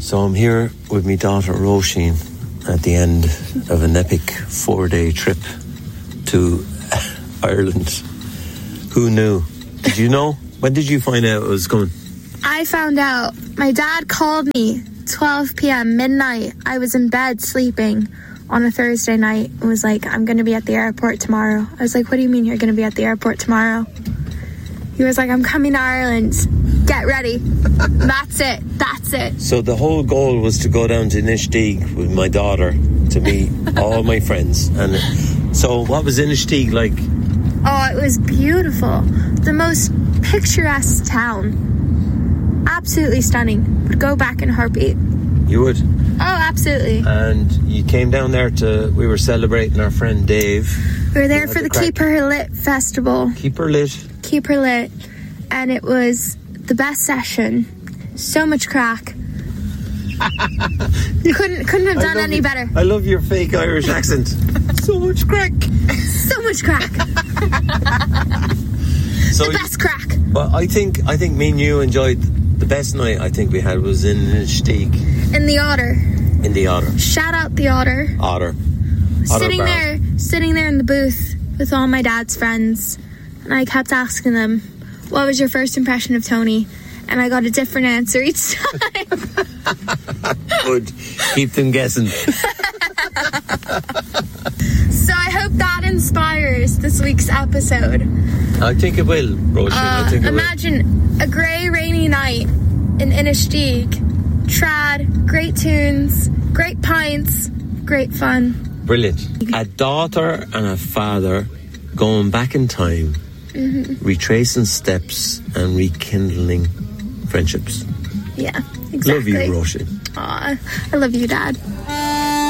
So I'm here with my daughter Roisin at the end of an epic 4-day trip to Ireland. Who knew? Did you know? When did you find out it was coming? I found out. My dad called me 12 p.m. midnight. I was in bed sleeping on a Thursday night and was like, I'm going to be at the airport tomorrow. I was like, what do you mean you're going to be at the airport tomorrow? He was like, I'm coming to Ireland. Get ready. That's it. So the whole goal was to go down to Inistioge with my daughter to meet all my friends. And so what was Inistioge like? Oh, it was beautiful. The most picturesque town. Absolutely stunning. Would go back in a heartbeat. You would? Oh, absolutely. And you came down there we were celebrating our friend Dave. We were there for the Keep Her Lit festival. Keep Her Lit. Keep Her Lit. And it was the best session. So much crack. Couldn't have done any better. I love your fake Irish accent. So much crack. So much crack. So the best crack. Well, I think me and you enjoyed the best night I think we had was in Inistioge. In the Otter. In the Otter. Shout out the Otter. Otter sitting there in the booth with all my dad's friends, and I kept asking them, what was your first impression of Tony? And I got a different answer each time. Good. Keep them guessing. So I hope that inspires this week's episode. I think it will, Roisin. Imagine a grey, rainy night in Inistioge. Trad, great tunes, great pints, great fun. Brilliant. A daughter and a father going back in time, retracing steps and rekindling friendships. Yeah, exactly. Love you, Roisin. Aw, I love you, Dad.